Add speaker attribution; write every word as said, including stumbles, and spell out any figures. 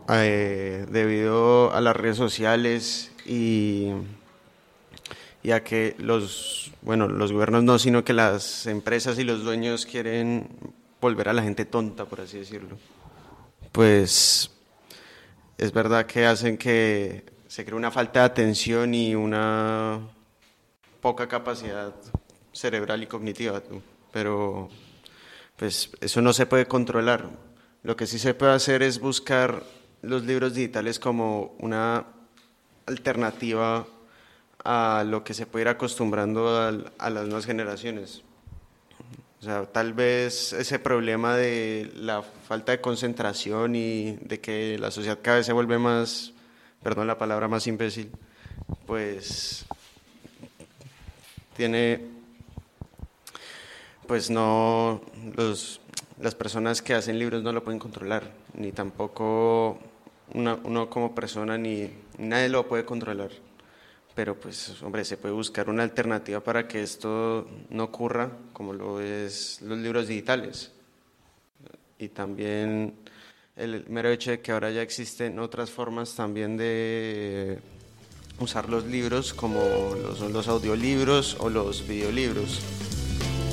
Speaker 1: eh, debido a las redes sociales y, y a que los, bueno, los gobiernos no, sino que las empresas y los dueños quieren volver a la gente tonta, por así decirlo. Pues es verdad que hacen que se cree una falta de atención y una poca capacidad cerebral y cognitiva, tú. Pero pues eso no se puede controlar. Lo que sí se puede hacer es buscar los libros digitales como una alternativa a lo que se puede ir acostumbrando a, a las nuevas generaciones. O sea, tal vez ese problema de la falta de concentración y de que la sociedad cada vez se vuelve más, perdón la palabra, más imbécil, pues tiene, pues no, los, las personas que hacen libros no lo pueden controlar, ni tampoco una, uno como persona, ni nadie lo puede controlar. Pero pues, hombre, se puede buscar una alternativa para que esto no ocurra, como lo es los libros digitales. Y también el mero hecho de que ahora ya existen otras formas también de usar los libros, como lo son los audiolibros o los videolibros.